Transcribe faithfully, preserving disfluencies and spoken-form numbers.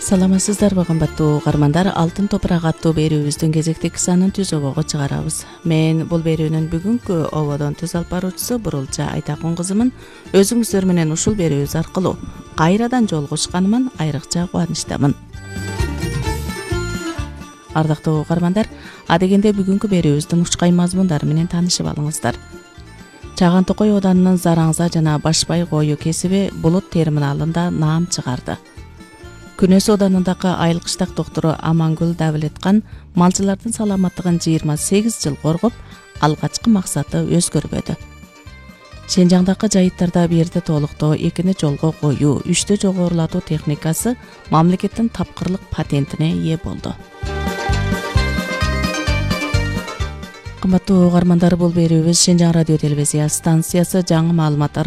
Саламатсыздарбы кымбаттуу угармандар, Алтын топурак аттуу берүүбүздүн кезектеги санын түз обого чыгарабыз. Мен бул берүүнүн бүгүнкү ободон түз алып баруучусу Бурулча Айтакун кызымын. Өзүңүздөр менен ушул берүүбүз аркылуу кайрадан жолугушканыман айрыкча кубанычтамын. Ардактуу угармандар, адегенде бүгүнкү берүүбүздүн учкай мазмундары менен таанышып алыңыздар. Чаган Токой Оданынын Зараңза жана Башбай кою кесиби Булут терминалында наам чыгарды. Күнөс Оданындагы Айыл кыштак доктору Амангүл Давлеткан малчылардын саламаттыгын жыйырма сегиз жыл коргоп, алгачкы максаты өзгөрбөдү. Шенжаңдагы жайыттарда бирди толуктоо, экини жолго коюу, үчтү жогорулатуу техникасы мамлекеттин тапкырлык патентине ээ болду. Кымбаттуу угармандар, бул берүүбүз Шенжаң радио телевизия станциясы жаңы маалымат